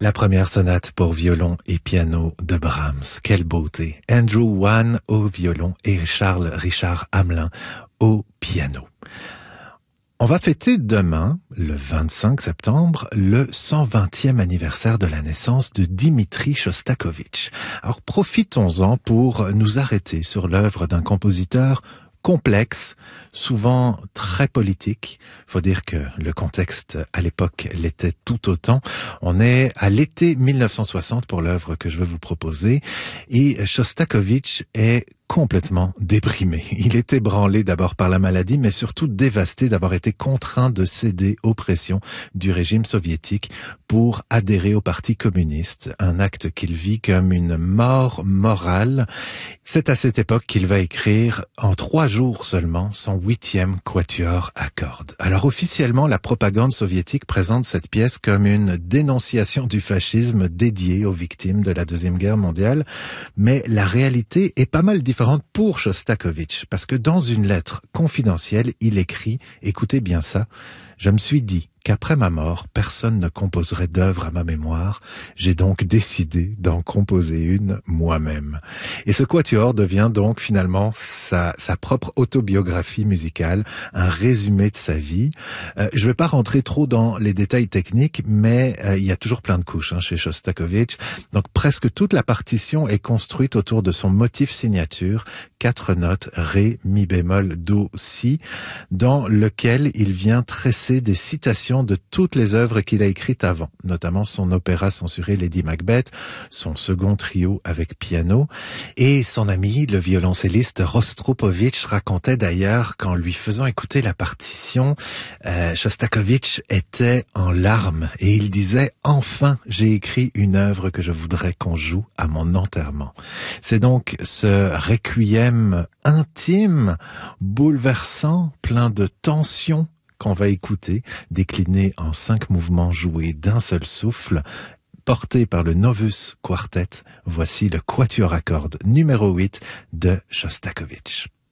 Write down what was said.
La première sonate pour violon et piano de Brahms. Quelle beauté. Andrew Wan au violon et Charles Richard Hamelin au piano. On va fêter demain, le 25 septembre, le 120e anniversaire de la naissance de Dimitri Shostakovich. Alors profitons-en pour nous arrêter sur l'œuvre d'un compositeur complexe, souvent très politique. Faut dire que le contexte à l'époque l'était tout autant. On est à l'été 1960 pour l'œuvre que je veux vous proposer et Shostakovich est complètement déprimé. Il est ébranlé d'abord par la maladie, mais surtout dévasté d'avoir été contraint de céder aux pressions du régime soviétique pour adhérer au Parti communiste, un acte qu'il vit comme une mort morale. C'est à cette époque qu'il va écrire, en 3 jours seulement, son 8e quatuor à cordes. Alors officiellement, la propagande soviétique présente cette pièce comme une dénonciation du fascisme dédiée aux victimes de la Deuxième Guerre mondiale, mais la réalité est pas mal différente pour Shostakovich, parce que dans une lettre confidentielle, il écrit, écoutez bien ça, « Je me suis dit qu'après ma mort, personne ne composerait d'œuvre à ma mémoire. J'ai donc décidé d'en composer une moi-même. » Et ce quatuor devient donc finalement sa propre autobiographie musicale, un résumé de sa vie. Je ne vais pas rentrer trop dans les détails techniques, mais il y a toujours plein de couches chez Shostakovich. Donc presque toute la partition est construite autour de son motif signature, 4 notes, Ré, Mi bémol, Do, Si, dans lequel il vient tresser des citations de toutes les œuvres qu'il a écrites avant, notamment son opéra censuré Lady Macbeth, son second trio avec piano, et son ami, le violoncelliste Rostropovitch, racontait d'ailleurs qu'en lui faisant écouter la partition, Shostakovich était en larmes, et il disait « Enfin, j'ai écrit une œuvre que je voudrais qu'on joue à mon enterrement ». C'est donc ce requiem intime, bouleversant, plein de tension, qu'on va écouter, décliné en 5 mouvements joués d'un seul souffle, porté par le Novus Quartet. Voici le quatuor à cordes numéro 8 de Shostakovich.